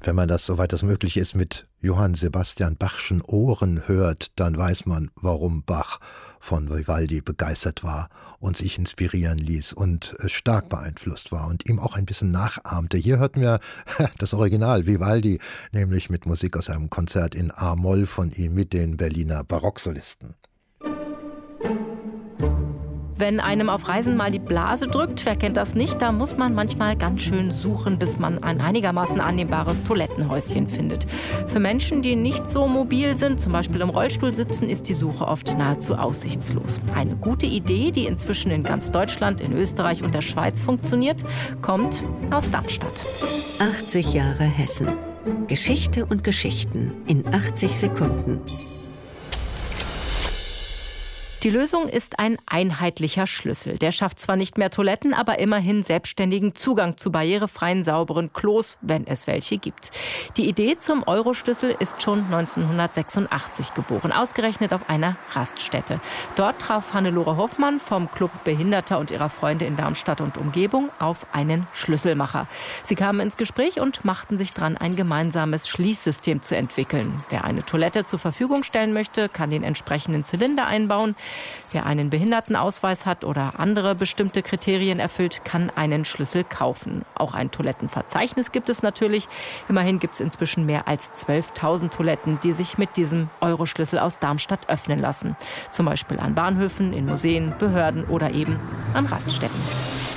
Wenn man das, soweit das möglich ist, mit Johann Sebastian Bachschen Ohren hört, dann weiß man, warum Bach von Vivaldi begeistert war und sich inspirieren ließ und stark beeinflusst war und ihm auch ein bisschen nachahmte. Hier hörten wir das Original Vivaldi, nämlich mit Musik aus einem Konzert in A-Moll von ihm mit den Berliner Barocksolisten. Wenn einem auf Reisen mal die Blase drückt, wer kennt das nicht, da muss man manchmal ganz schön suchen, bis man ein einigermaßen annehmbares Toilettenhäuschen findet. Für Menschen, die nicht so mobil sind, zum Beispiel im Rollstuhl sitzen, ist die Suche oft nahezu aussichtslos. Eine gute Idee, die inzwischen in ganz Deutschland, in Österreich und der Schweiz funktioniert, kommt aus Darmstadt. 80 Jahre Hessen. Geschichte und Geschichten in 80 Sekunden. Die Lösung ist ein einheitlicher Schlüssel. Der schafft zwar nicht mehr Toiletten, aber immerhin selbstständigen Zugang zu barrierefreien, sauberen Klos, wenn es welche gibt. Die Idee zum Euro-Schlüssel ist schon 1986 geboren, ausgerechnet auf einer Raststätte. Dort traf Hannelore Hoffmann vom Club Behinderter und ihrer Freunde in Darmstadt und Umgebung auf einen Schlüsselmacher. Sie kamen ins Gespräch und machten sich dran, ein gemeinsames Schließsystem zu entwickeln. Wer eine Toilette zur Verfügung stellen möchte, kann den entsprechenden Zylinder einbauen. Wer einen Behindertenausweis hat oder andere bestimmte Kriterien erfüllt, kann einen Schlüssel kaufen. Auch ein Toilettenverzeichnis gibt es natürlich. Immerhin gibt es inzwischen mehr als 12.000 Toiletten, die sich mit diesem Euro-Schlüssel aus Darmstadt öffnen lassen. Zum Beispiel an Bahnhöfen, in Museen, Behörden oder eben an Raststätten.